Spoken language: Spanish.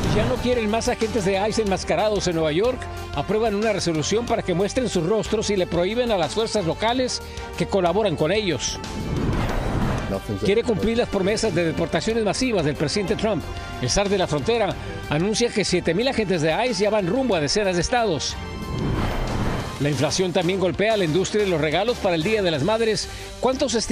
Ya no quieren más agentes de ICE enmascarados en Nueva York. Aprueban una resolución para que muestren sus rostros y le prohíben a las fuerzas locales que colaboran con ellos. Quiere cumplir las promesas de deportaciones masivas del presidente Trump. El zar de la frontera anuncia que 7,000 agentes de ICE ya van rumbo a decenas de estados. La inflación también golpea a la industria de los regalos para el Día de las Madres. ¿Cuántos